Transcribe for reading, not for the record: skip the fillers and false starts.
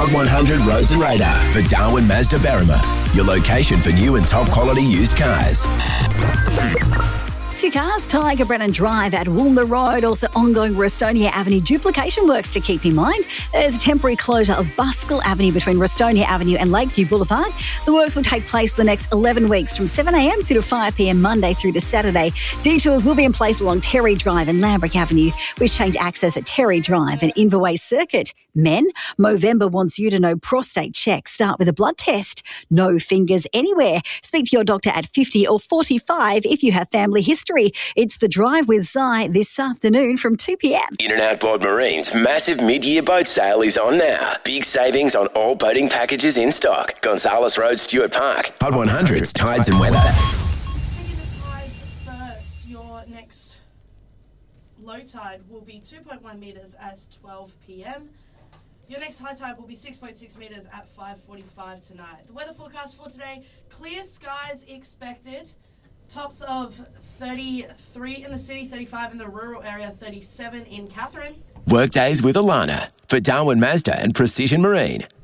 Hot 100 Roads and Radar for Darwin Mazda Berrima, your location for new and top quality used cars. Few cars, Tiger Brennan Drive at Woolner Road, also ongoing Restonia Avenue duplication works to keep in mind. There's a temporary closure of Buskell Avenue between Restonia Avenue and Lakeview Boulevard. The works will take place for the next 11 weeks from 7am through to 5pm Monday through to Saturday. Detours will be in place along Terry Drive and Lambrick Avenue, which change access at Terry Drive and Inverway Circuit. Men, Movember wants you to know prostate check. Start with a blood test. No fingers anywhere. Speak to your doctor at 50 or 45 if you have family history. It's The Drive with Zy this afternoon from 2pm. In and Outboard Marine's massive mid-year boat sale is on now. Big savings on all boating packages in stock. Gonzales Road, Stuart Park. Hot 100's Tides and Weather. Checking the tides first. Your next low tide will be 2.1 metres at 12 p.m. Your next high tide will be 6.6 metres at 5:45 tonight. The weather forecast for today, clear skies expected. Tops of 33 in the city, 35 in the rural area, 37 in Katherine. Workdays with Alana for Darwin Mazda and Precision Marine.